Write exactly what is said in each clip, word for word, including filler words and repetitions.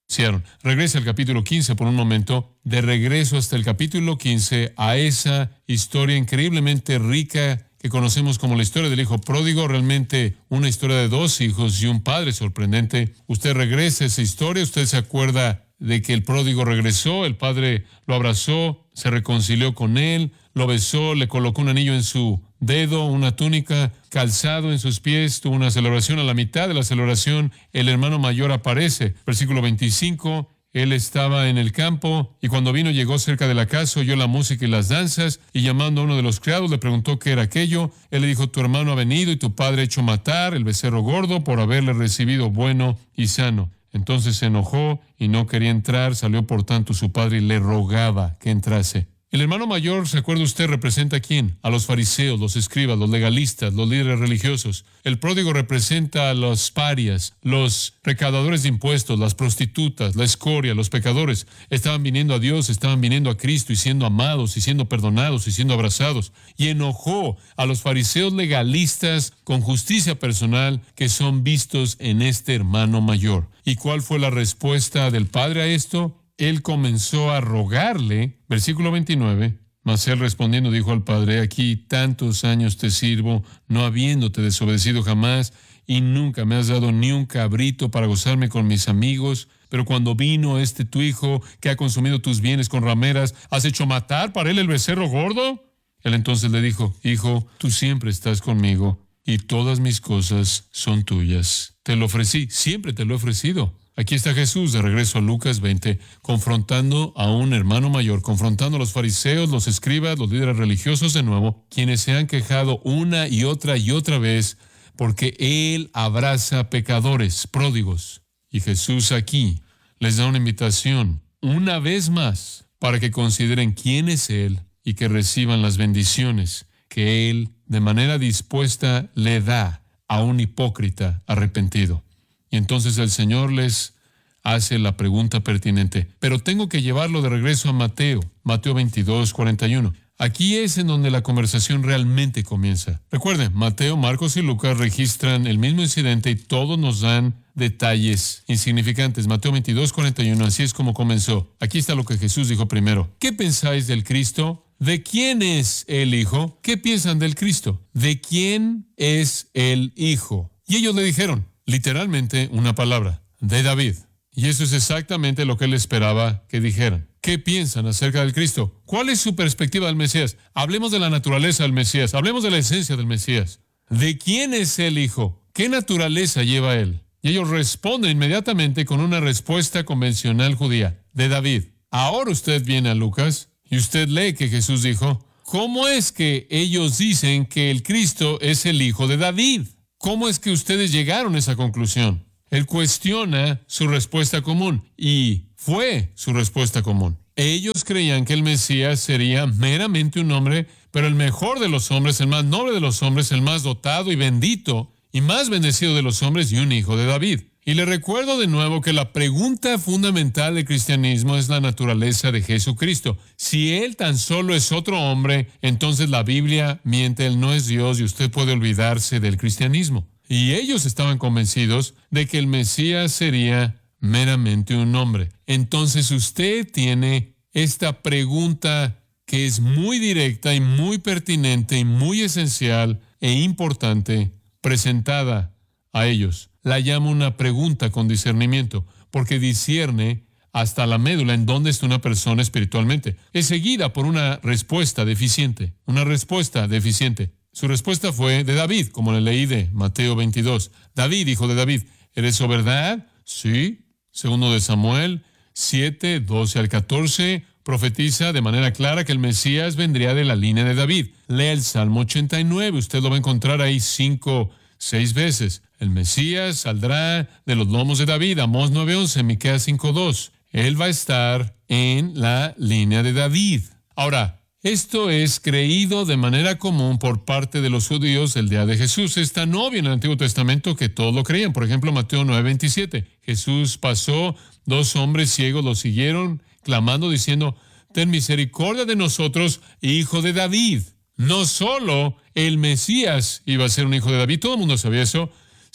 divorciaron. Regresa al capítulo quince por un momento. De regreso hasta el capítulo quince a esa historia increíblemente rica que conocemos como la historia del hijo pródigo, realmente una historia de dos hijos y un padre sorprendente. Usted regresa a esa historia, usted se acuerda de que el pródigo regresó, el padre lo abrazó, se reconcilió con él, lo besó, le colocó un anillo en su dedo, una túnica, calzado en sus pies, tuvo una celebración. A la mitad de la celebración, el hermano mayor aparece. Versículo veinticinco, él estaba en el campo y cuando vino llegó cerca de la casa, oyó la música y las danzas y llamando a uno de los criados le preguntó qué era aquello. Él le dijo, tu hermano ha venido y tu padre ha hecho matar el becerro gordo por haberle recibido bueno y sano. Entonces se enojó y no quería entrar, salió por tanto su padre y le rogaba que entrase. El hermano mayor, ¿se acuerda usted? ¿Representa a quién? A los fariseos, los escribas, los legalistas, los líderes religiosos. El pródigo representa a los parias, los recaudadores de impuestos, las prostitutas, la escoria, los pecadores. Estaban viniendo a Dios, estaban viniendo a Cristo y siendo amados y siendo perdonados y siendo abrazados. Y enojó a los fariseos legalistas con justicia personal que son vistos en este hermano mayor. ¿Y cuál fue la respuesta del padre a esto? Él comenzó a rogarle, versículo veintinueve, mas él respondiendo dijo al padre, aquí tantos años te sirvo, no habiéndote desobedecido jamás, y nunca me has dado ni un cabrito para gozarme con mis amigos, pero cuando vino este tu hijo, que ha consumido tus bienes con rameras, ¿has hecho matar para él el becerro gordo? Él entonces le dijo, hijo, tú siempre estás conmigo, y todas mis cosas son tuyas. Te lo ofrecí, siempre te lo he ofrecido. Aquí está Jesús, de regreso a Lucas veinte, confrontando a un hermano mayor, confrontando a los fariseos, los escribas, los líderes religiosos de nuevo, quienes se han quejado una y otra y otra vez porque Él abraza pecadores, pródigos. Y Jesús aquí les da una invitación, una vez más, para que consideren quién es Él y que reciban las bendiciones que Él, de manera dispuesta, le da a un hipócrita arrepentido. Y entonces el Señor les hace la pregunta pertinente. Pero tengo que llevarlo de regreso a Mateo, Mateo veintidós, cuarenta y uno. Aquí es en donde la conversación realmente comienza. Recuerden, Mateo, Marcos y Lucas registran el mismo incidente y todos nos dan detalles insignificantes. Mateo veintidós, cuarenta y uno, así es como comenzó. Aquí está lo que Jesús dijo primero. ¿Qué pensáis del Cristo? ¿De quién es el Hijo? ¿Qué piensan del Cristo? ¿De quién es el Hijo? Y ellos le dijeron, literalmente una palabra, de David. Y eso es exactamente lo que él esperaba que dijeran. ¿Qué piensan acerca del Cristo? ¿Cuál es su perspectiva del Mesías? Hablemos de la naturaleza del Mesías. Hablemos de la esencia del Mesías. ¿De quién es el Hijo? ¿Qué naturaleza lleva él? Y ellos responden inmediatamente con una respuesta convencional judía, de David. Ahora usted viene a Lucas y usted lee que Jesús dijo, ¿cómo es que ellos dicen que el Cristo es el Hijo de David? ¿Cómo es que ustedes llegaron a esa conclusión? Él cuestiona su respuesta común, y fue su respuesta común. Ellos creían que el Mesías sería meramente un hombre, pero el mejor de los hombres, el más noble de los hombres, el más dotado y bendito, y más bendecido de los hombres, y un hijo de David. Y le recuerdo de nuevo que la pregunta fundamental del cristianismo es la naturaleza de Jesucristo. Si Él tan solo es otro hombre, entonces la Biblia miente, Él no es Dios y usted puede olvidarse del cristianismo. Y ellos estaban convencidos de que el Mesías sería meramente un hombre. Entonces usted tiene esta pregunta que es muy directa y muy pertinente y muy esencial e importante presentada a ellos. La llama una pregunta con discernimiento, porque discierne hasta la médula en dónde está una persona espiritualmente. Es seguida por una respuesta deficiente, una respuesta deficiente. Su respuesta fue de David, como le leí de Mateo veintidós. David, hijo de David, ¿eres eso verdad? Sí. Segundo de Samuel siete, doce al catorce, profetiza de manera clara que el Mesías vendría de la línea de David. Lea el Salmo ochenta y nueve, usted lo va a encontrar ahí cinco, seis veces. El Mesías saldrá de los lomos de David, Amós nueve once, Miqueas cinco dos. Él va a estar en la línea de David. Ahora, esto es creído de manera común por parte de los judíos el día de Jesús. Es tan obvio en el Antiguo Testamento que todos lo creían. Por ejemplo, Mateo nueve veintisiete. Jesús pasó, dos hombres ciegos lo siguieron, clamando, diciendo, ten misericordia de nosotros, hijo de David. No solo el Mesías iba a ser un hijo de David, todo el mundo sabía eso,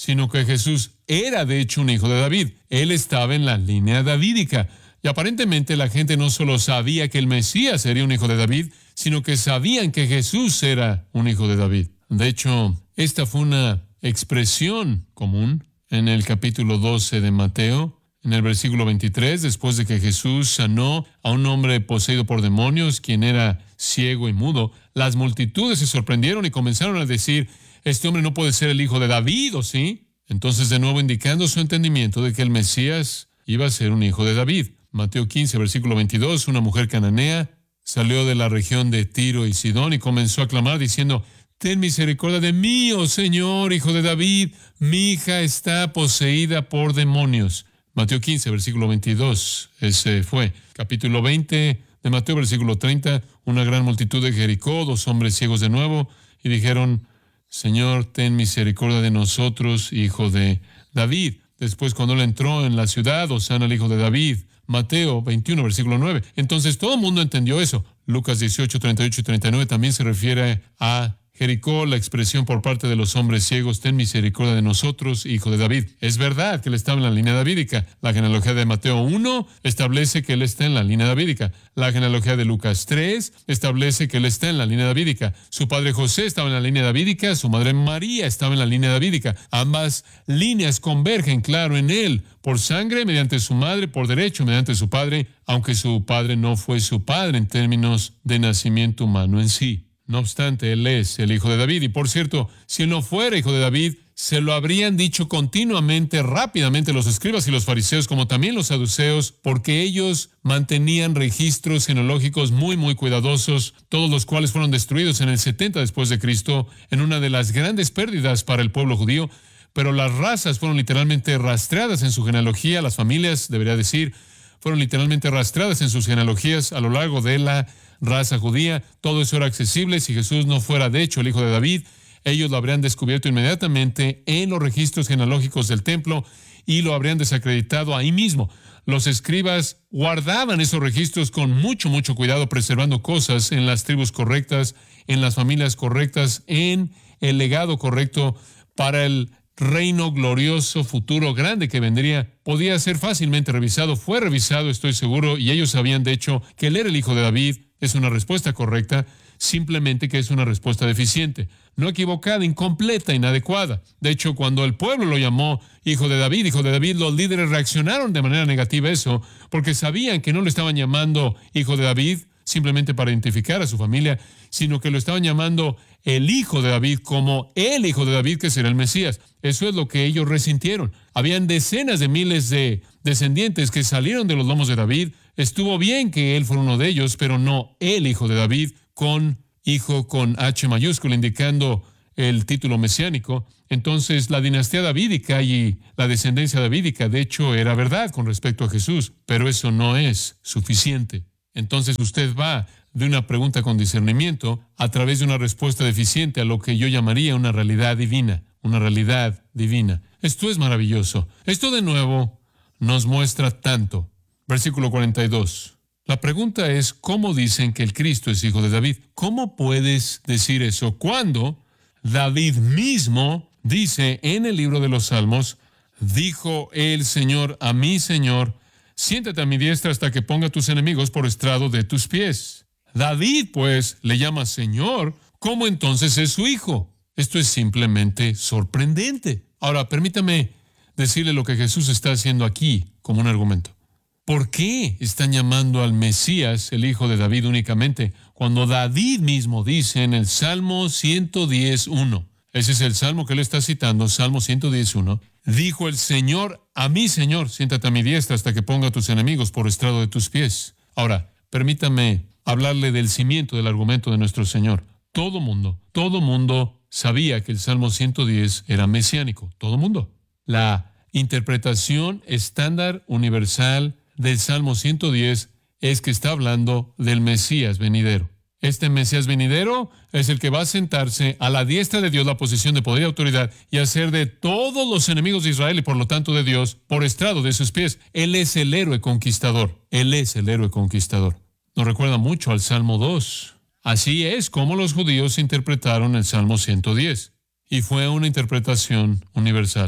sino que Jesús era de hecho un hijo de David. Él estaba en la línea davídica. Y aparentemente la gente no solo sabía que el Mesías sería un hijo de David, sino que sabían que Jesús era un hijo de David. De hecho, esta fue una expresión común en el capítulo doce de Mateo, en el versículo veintitrés, después de que Jesús sanó a un hombre poseído por demonios, quien era ciego y mudo. Las multitudes se sorprendieron y comenzaron a decir: este hombre no puede ser el hijo de David, ¿o sí? Entonces, de nuevo indicando su entendimiento de que el Mesías iba a ser un hijo de David. Mateo quince, versículo veintidós, una mujer cananea salió de la región de Tiro y Sidón y comenzó a clamar diciendo: ten misericordia de mí, oh Señor, hijo de David, mi hija está poseída por demonios. Mateo quince, versículo veintidós, ese fue. Capítulo veinte de Mateo, versículo treinta, una gran multitud de Jericó, dos hombres ciegos de nuevo, y dijeron: Señor, ten misericordia de nosotros, hijo de David. Después, cuando él entró en la ciudad, hosana al hijo de David. Mateo veintiuno, versículo nueve. Entonces, todo el mundo entendió eso. Lucas dieciocho, treinta y ocho y treinta y nueve también se refiere a Jericó, la expresión por parte de los hombres ciegos: ten misericordia de nosotros, hijo de David. Es verdad que él estaba en la línea davídica. La genealogía de Mateo uno establece que él está en la línea davídica. La genealogía de Lucas tres establece que él está en la línea davídica. Su padre José estaba en la línea davídica, su madre María estaba en la línea davídica. Ambas líneas convergen, claro, en él, por sangre, mediante su madre, por derecho, mediante su padre, aunque su padre no fue su padre en términos de nacimiento humano en sí. No obstante, él es el hijo de David. Y por cierto, si él no fuera hijo de David, se lo habrían dicho continuamente, rápidamente los escribas y los fariseos, como también los saduceos, porque ellos mantenían registros genealógicos muy, muy cuidadosos, todos los cuales fueron destruidos en el setenta después de Cristo, en una de las grandes pérdidas para el pueblo judío. Pero las razas fueron literalmente rastreadas en su genealogía, las familias, debería decir, fueron literalmente rastreadas en sus genealogías a lo largo de la raza judía. Todo eso era accesible. Si Jesús no fuera de hecho el hijo de David, ellos lo habrían descubierto inmediatamente en los registros genealógicos del templo y lo habrían desacreditado ahí mismo. Los escribas guardaban esos registros con mucho, mucho cuidado, preservando cosas en las tribus correctas, en las familias correctas, en el legado correcto para el reino glorioso futuro grande que vendría. Podía ser fácilmente revisado. Fue revisado, estoy seguro, y ellos sabían de hecho que él era el hijo de David. Es una respuesta correcta, simplemente que es una respuesta deficiente, no equivocada, incompleta, inadecuada. De hecho, cuando el pueblo lo llamó hijo de David, hijo de David, los líderes reaccionaron de manera negativa a eso, porque sabían que no lo estaban llamando hijo de David simplemente para identificar a su familia, sino que lo estaban llamando el hijo de David, como el hijo de David, que será el Mesías. Eso es lo que ellos resintieron. Habían decenas de miles de descendientes que salieron de los lomos de David. Estuvo bien que él fuera uno de ellos, pero no el hijo de David, con hijo con H mayúscula, indicando el título mesiánico. Entonces, la dinastía davídica y la descendencia davídica, de hecho, era verdad con respecto a Jesús, pero eso no es suficiente. Entonces, usted va de una pregunta con discernimiento a través de una respuesta deficiente a lo que yo llamaría una realidad divina, una realidad divina. Esto es maravilloso. Esto de nuevo nos muestra tanto. Versículo cuarenta y dos. La pregunta es, ¿cómo dicen que el Cristo es hijo de David? ¿Cómo puedes decir eso cuando David mismo dice en el libro de los Salmos: dijo el Señor a mi Señor, siéntate a mi diestra hasta que ponga a tus enemigos por estrado de tus pies? David, pues, le llama Señor. ¿Cómo entonces es su hijo? Esto es simplemente sorprendente. Ahora, permítame decirle lo que Jesús está haciendo aquí como un argumento. ¿Por qué están llamando al Mesías el hijo de David únicamente, cuando David mismo dice en el Salmo ciento diez, uno? Ese es el salmo que él está citando, Salmo ciento diez, uno. Dijo el Señor a mi Señor, siéntate a mi diestra hasta que ponga a tus enemigos por estrado de tus pies. Ahora, permítame hablarle del cimiento del argumento de nuestro Señor. Todo mundo, todo mundo sabía que el Salmo ciento diez era mesiánico. Todo mundo. La interpretación estándar universal del Salmo ciento diez es que está hablando del Mesías venidero. Este Mesías venidero es el que va a sentarse a la diestra de Dios, la posición de poder y autoridad, y hacer de todos los enemigos de Israel y por lo tanto de Dios por estrado de sus pies. Él es el héroe conquistador. Él es el héroe conquistador. Nos recuerda mucho al Salmo dos. Así es como los judíos interpretaron el Salmo ciento diez. Y fue una interpretación universal.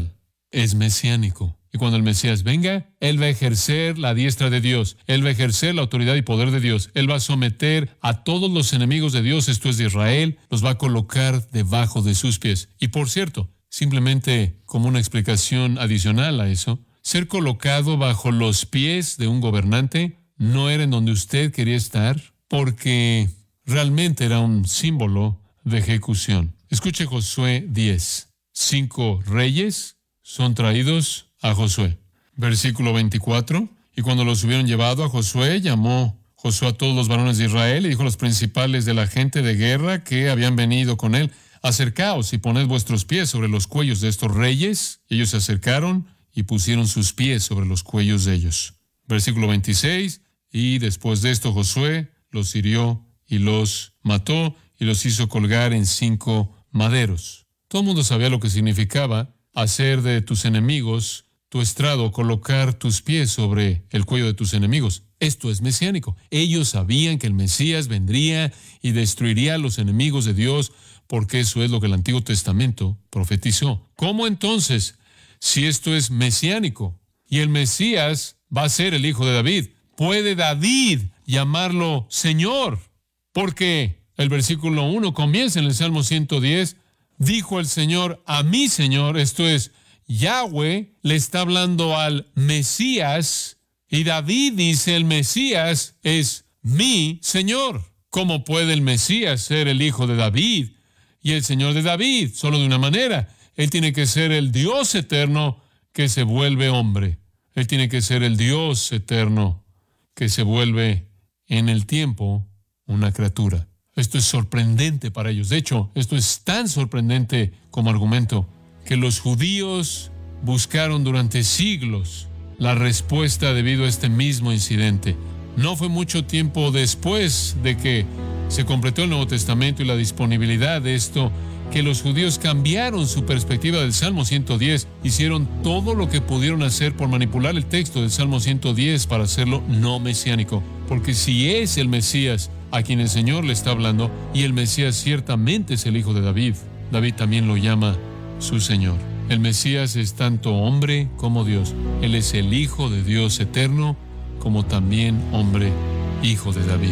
es mesiánico. Y cuando el Mesías venga, Él va a ejercer la diestra de Dios. Él va a ejercer la autoridad y poder de Dios. Él va a someter a todos los enemigos de Dios, esto es de Israel, los va a colocar debajo de sus pies. Y por cierto, simplemente como una explicación adicional a eso, ser colocado bajo los pies de un gobernante no era en donde usted quería estar, porque realmente era un símbolo de ejecución. Escuche Josué diez. Cinco reyes son traídos a Josué. Versículo veinticuatro. Y cuando los hubieron llevado a Josué, llamó Josué a todos los varones de Israel y dijo a los principales de la gente de guerra que habían venido con él: acercaos y poned vuestros pies sobre los cuellos de estos reyes. Y ellos se acercaron y pusieron sus pies sobre los cuellos de ellos. Versículo veintiséis. Y después de esto Josué los hirió y los mató y los hizo colgar en cinco maderos. Todo el mundo sabía lo que significaba hacer de tus enemigos tu estrado, colocar tus pies sobre el cuello de tus enemigos. Esto es mesiánico. Ellos sabían que el Mesías vendría y destruiría a los enemigos de Dios, porque eso es lo que el Antiguo Testamento profetizó. ¿Cómo entonces, si esto es mesiánico y el Mesías va a ser el hijo de David, puede David llamarlo Señor? Porque el versículo uno comienza en el Salmo ciento diez, dijo el Señor a mi Señor, esto es, Yahweh le está hablando al Mesías, y David dice, el Mesías es mi Señor. ¿Cómo puede el Mesías ser el hijo de David y el Señor de David? Solo de una manera. Él tiene que ser el Dios eterno que se vuelve hombre. Él tiene que ser el Dios eterno que se vuelve en el tiempo una criatura. Esto es sorprendente para ellos. De hecho, esto es tan sorprendente como argumento que los judíos buscaron durante siglos la respuesta debido a este mismo incidente. No fue mucho tiempo después de que se completó el Nuevo Testamento y la disponibilidad de esto, que los judíos cambiaron su perspectiva del Salmo ciento diez, hicieron todo lo que pudieron hacer por manipular el texto del Salmo ciento diez para hacerlo no mesiánico. Porque si es el Mesías a quien el Señor le está hablando, y el Mesías ciertamente es el hijo de David, David también lo llama su Señor. El Mesías es tanto hombre como Dios. Él es el Hijo de Dios eterno, como también hombre, hijo de David.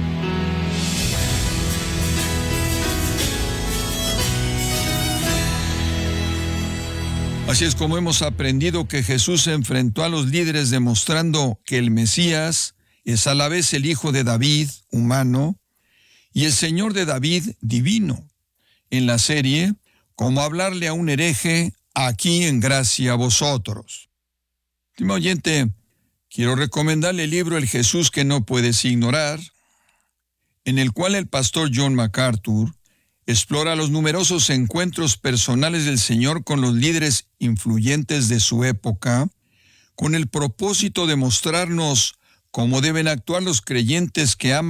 Así es como hemos aprendido que Jesús se enfrentó a los líderes demostrando que el Mesías es a la vez el Hijo de David, humano, y el Señor de David, divino. En la serie, Cómo hablarle a un hereje, aquí en Gracia a vosotros. Estimado oyente, quiero recomendarle el libro El Jesús que no puedes ignorar, en el cual el pastor John MacArthur explora los numerosos encuentros personales del Señor con los líderes influyentes de su época, con el propósito de mostrarnos cómo deben actuar los creyentes que aman